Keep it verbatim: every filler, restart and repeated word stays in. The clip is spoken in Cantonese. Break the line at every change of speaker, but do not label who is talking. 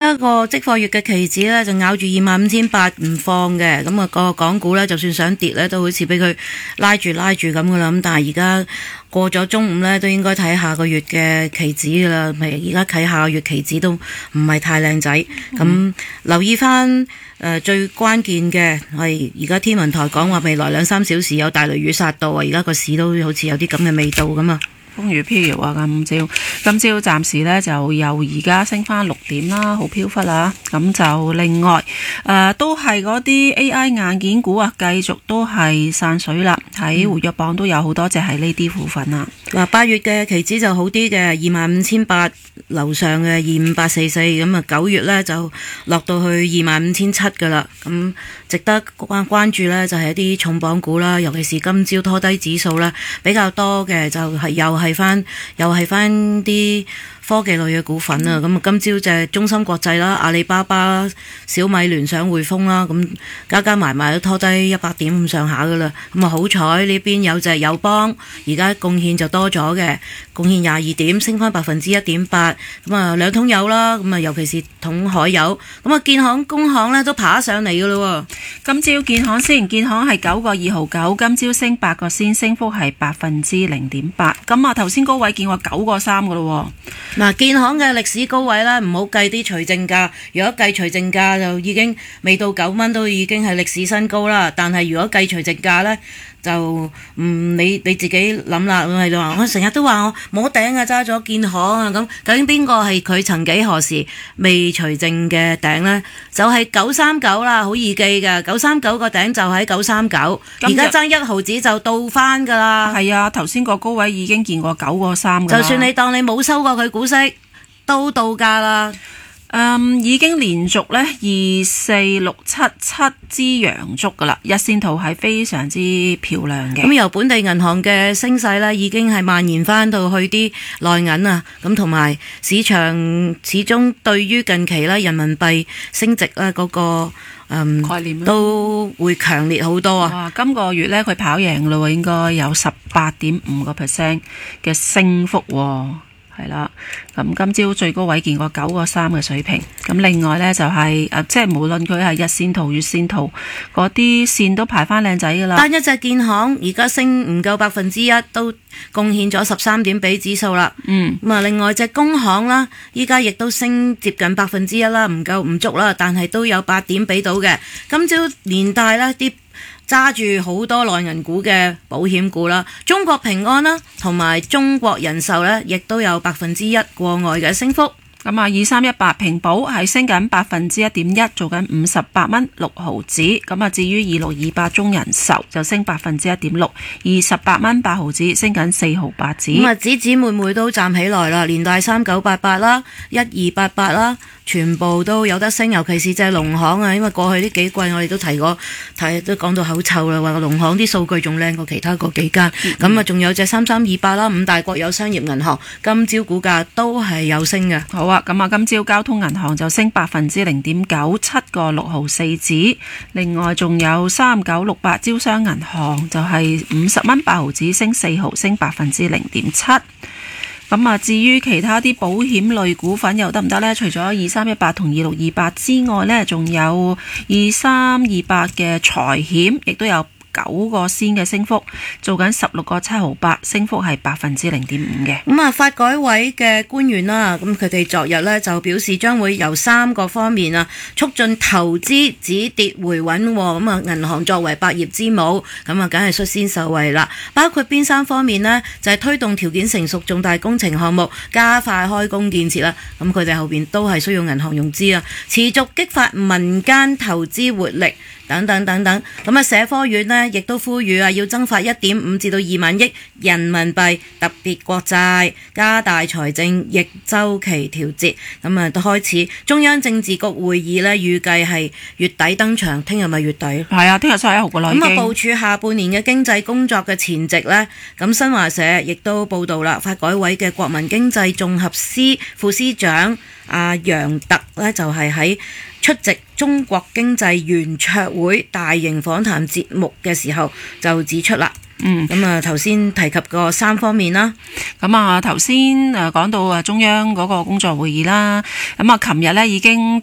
家個即貨月嘅期指咧就咬住二萬五千八唔放嘅，咁啊個港股咧就算想跌咧都好似俾佢拉住拉住咁噶啦。咁但係而家過咗中午咧都應該睇下個月嘅期指噶啦，咪而家睇下個月期指都唔係太靚仔。咁、嗯、留意翻誒、呃、最關鍵嘅係而家天文台講話未來兩三小時有大雷雨殺到啊！而家個市都好似有啲咁嘅味道咁啊！
風雨飄搖啊！今朝今朝暫時呢，就由而家升翻六點啦，好飄忽啦。咁就另外誒、呃、都係嗰啲 A I 硬件股啊，繼續都係散水啦。喺活躍榜都有好多隻係呢啲股份啊。
嗱、嗯，八月嘅期指就好啲嘅，二萬五千八樓上嘅二五八四四，咁啊九月呢，就落到去二萬五千七噶啦。咁值得關關注呢，就係、是、一啲重磅股啦，尤其是今朝拖低指數呢比較多嘅，就係、是、又係翻又係翻啲科技類嘅股份啊。咁啊今朝就係中芯國際啦、阿里巴巴、小米、聯想、匯豐啦，咁加加埋埋都拖低一百點咁上下噶啦。咁啊好彩呢邊有隻友邦，而家貢獻就多咗嘅，貢獻廿二點，升翻百分之一點八。咁啊兩桶油啦，咁啊尤其是桶海油，咁啊建行、工行呢都爬上嚟噶咯。
今朝建行先，建行係九個二毫九，今朝升八個先，升幅係百分之零點八。咁啊頭先高位見過九個三噶咯。
嗱，建行嘅歷史高位咧，唔好計啲除淨價，如果計除淨價就已經未到九蚊，都已經係歷史新高啦。但係如果計除淨價咧，就嗯你你自己諗啦。係話我成日都話我摸頂啊，揸咗建行啊，咁究竟邊個係佢曾幾何時未除淨嘅頂呢？就係九三九啦，好易記㗎。九三九個頂就喺九三九，而家爭一毫子就到翻㗎啦。
係啊，頭先個高位已經見過九個三㗎啦。
就算你當你冇收過佢股息，都到價啦。
嗯，已經連續咧二四六七七支陽燭噶啦，日線圖係非常之漂亮嘅。
咁由本地銀行嘅升勢咧，已經係蔓延翻到去啲內銀啊，咁同埋市場始終對於近期咧人民幣升值咧嗰個嗯
概念
都會強烈好多啊！
哇，今個月咧佢跑贏咯，應該有十八點五個 percent 嘅升幅喎。係啦，咁今朝最高位見過九個三嘅水平。咁另外呢，就係、是、誒，即係無論佢係日線圖、月線圖嗰啲線都排翻靚仔噶啦。
單一隻建行而家升唔夠百分之一，都貢獻咗十三點比指數啦。
嗯，
咁啊，另外隻工行啦，依家亦都升接近百分之一啦，唔夠唔足啦，但係都有八點比到嘅。今朝連帶呢啲揸住好多內銀股嘅保險股啦，中國平安啦，同埋中國人壽呢，亦都有百分之一過外嘅升幅。
咁啊，二三一八平保係升緊百分之一點一，做緊五十八蚊六毫子。咁啊，至於二六二八中人壽就升百分之一點六，二十八蚊八毫子，升緊四毫八子。
咁啊，姊姊妹妹都站起來啦，連帶三九八八啦、一二八八啦，全部都有得升。尤其是隻農行啊，因為過去呢幾季我哋都提過，提都講到口臭啦，話個農行啲數據仲靚過其他嗰幾間。咁啊，仲有隻三三二八啦，五大國有商業銀行，今朝股價都係有升嘅。
好啊，咁啊，今朝交通銀行就升百分之零點九，七個六毫四子。另外仲有三九六八招商銀行就係五十蚊八毫子，升四毫，升百分之零點七。咁啊，至於其他啲保險類股份又得唔得呢？除咗二三一八同二六二八之外呢，仲有二三二八嘅財險，亦都有九個仙嘅升幅，做緊十六個七毫八，升幅係百分之零點五嘅。
咁啊，發改委嘅官員啦，咁佢哋昨日呢就表示將會由三個方面啊，促進投資止跌回穩。咁啊，銀行作為百業之母，咁啊，梗係率先受惠啦。包括邊三方面呢？就係、是、推動條件成熟重大工程項目加快開工建設啦。咁佢哋後邊都係需要銀行融資啊，持續激發民間投資活力。等等等等，咁啊，社科院呢亦都呼籲啊，要增發一點五至到二萬億人民幣特別國債，加大財政逆周期調節。咁啊，都開始中央政治局會議呢，預計係月底登場。聽日咪月底？係
啊，聽日三十一號噶啦。
咁啊，部署下半年嘅經濟工作嘅前夕呢，咁新華社亦都報道啦，發改委嘅國民經濟綜合司副司長阿楊特呢，就係喺出席中國經濟圓桌會大型訪談節目嘅時候就指出啦。嗯，咁啊頭先提及個三方面啦。
咁啊頭先誒講到啊中央嗰個工作會議啦。咁啊琴日咧已經